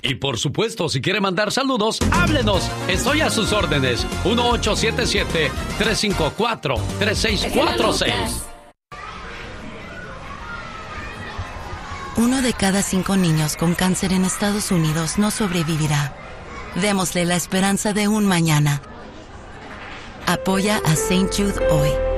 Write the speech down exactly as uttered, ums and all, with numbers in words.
Y por supuesto, si quiere mandar saludos, háblenos. Estoy a sus órdenes. uno ocho siete siete, tres cinco cuatro, tres seis cuatro seis. Uno de cada cinco niños con cáncer en Estados Unidos no sobrevivirá. Démosle la esperanza de un mañana. Apoya a Saint Jude hoy.